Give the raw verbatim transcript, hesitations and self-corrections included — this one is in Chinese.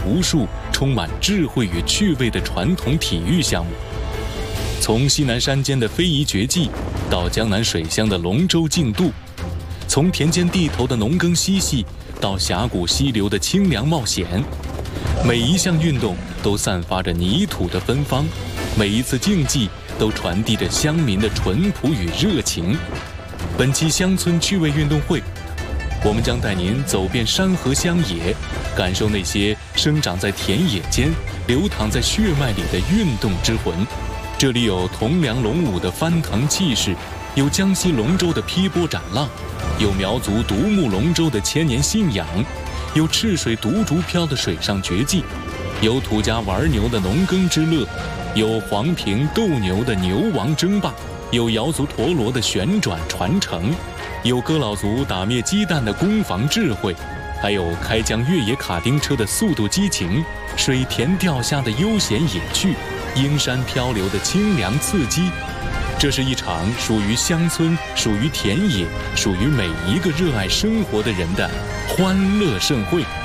无数充满智慧与趣味的传统体育项目。从西南山间的非遗绝技，到江南水乡的龙舟竞渡；从田间地头的农耕嬉戏，到峡谷溪流的清凉冒险。每一项运动都散发着泥土的芬芳，每一次竞技都传递着乡民的淳朴与热情。本期乡村趣味运动会，我们将带您走遍山河乡野，感受那些生长在田野间、流淌在血脉里的运动之魂。这里有铜梁龙舞的翻腾气势，有江西龙舟的劈波斩浪，有苗族独木龙舟的千年信仰，有赤水独竹漂的水上绝技，有土家玩牛的农耕之乐，有黄平斗牛的牛王争霸，有瑶族陀螺的旋转传承，有哥老族打灭鸡蛋的攻防智慧，还有开疆越野卡丁车的速度激情，水田钓虾的悠闲野趣，鹰山漂流的清凉刺激。这是一场属于乡村、属于田野、属于每一个热爱生活的人的欢乐盛会。